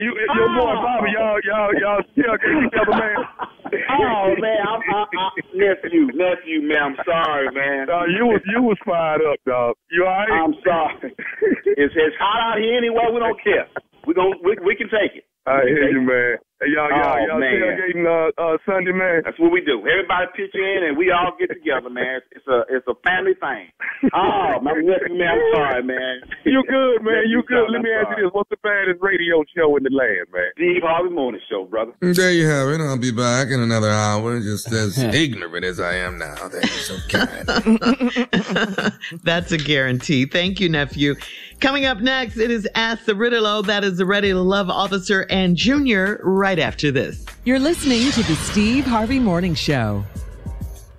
Your boy Bobby, y'all still get together, man. Oh man, nephew, man. I'm sorry, man. You was fired up, dog. You all right? I'm sorry. It's hot out here anyway. We don't care. We can take it. I hear you, man. Hey, y'all tailgating Sunday, man. That's what we do. Everybody pitch in and we all get together, man. It's a family thing. Oh, my nephew, man, I'm sorry, man. You good, man. You good. Let me ask you this. What's the baddest radio show in the land, man? Steve Harvey Morning Show, brother. There you have it. I'll be back in another hour, just as ignorant as I am now. Thank you so kind. That's a guarantee. Thank you, nephew. Coming up next, it is Ask the Riddle. That is the Ready to Love officer and Junior right after this. You're listening to the Steve Harvey Morning Show.